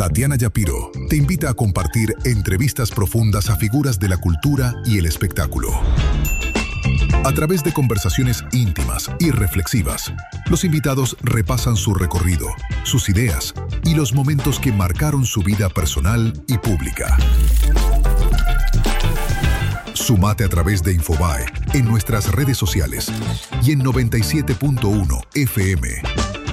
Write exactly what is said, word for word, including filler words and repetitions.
Tatiana Yapiro te invita a compartir entrevistas profundas a figuras de la cultura y el espectáculo. A través de conversaciones íntimas y reflexivas, los invitados repasan su recorrido, sus ideas y los momentos que marcaron su vida personal y pública. Sumate a través de Infobae en nuestras redes sociales y en noventa y siete punto uno F M.